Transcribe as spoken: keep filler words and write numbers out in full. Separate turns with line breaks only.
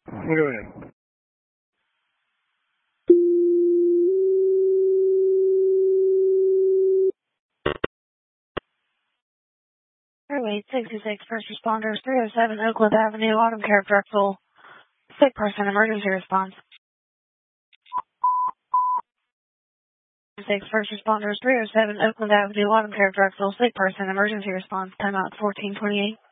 Go ahead.
Highway sixty-six, first responders, three oh seven Oakland Avenue, Autumn Care Drexel, sick person, emergency response. six, first responders, three oh seven Oakland Avenue, Autumn Care Drexel, sick person, emergency response, timeout fourteen twenty-eight.